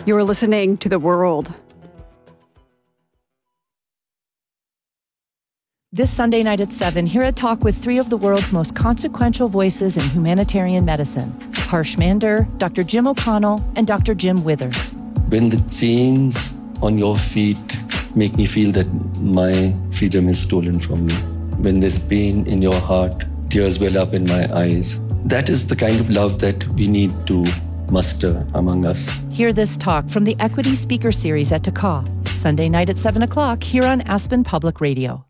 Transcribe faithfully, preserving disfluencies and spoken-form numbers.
You're listening to The World. This Sunday night at seven, hear a talk with three of the world's most consequential voices in humanitarian medicine. Harsh Mander, Doctor Jim O'Connell, and Doctor Jim Withers. When the chains on your feet make me feel that my freedom is stolen from me, when there's pain in your heart, tears well up in my eyes, that is the kind of love that we need to muster among us. Hear this talk from the Equity Speaker Series at T A C A, Sunday night at seven o'clock here on Aspen Public Radio.